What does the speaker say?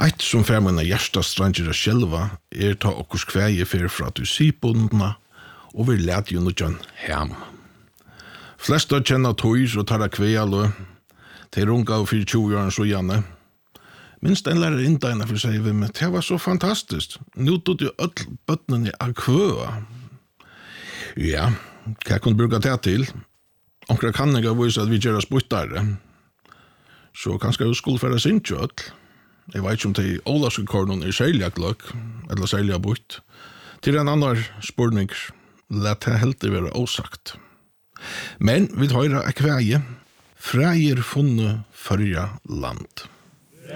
Eitt som fer mina hjertastranger själva ta okkurs kvæje fer fra du sipundna og vi let jo nukjan hem. Flesta kjenner tøyr og tar kvæjalo til runga og 24 år så gjerne. Minst en lærer inndegna for seg vi med, det var så fantastisk. Nå tog jo öll bøttene av kvøa. Ja, hva kunne bruka det til? Onkra kan ikke vise at vi gjør oss byttare. Så kanskje vi skulle fære sin kjøtt. Jeg vet ikke om det i Olavske kornen særlig gløk, eller særlig bytt. Til en annan spurning, let det helt være osagt. Men vi høyre kvæje. Freier funne førja land.